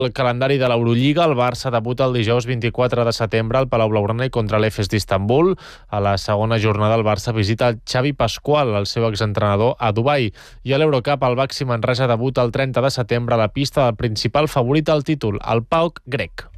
El calendari de l'Eurolliga, el Barça debuta el dijous 24 de setembre al Palau Blaugrana i contra l'Efes d'Istanbul. A la segona jornada el Barça visita el Xavi Pascual, el seu exentrenador, a Dubai. I a l'Eurocup el Baxi Manresa debuta el 30 de setembre a la pista del principal favorit al títol, el PAOK grec.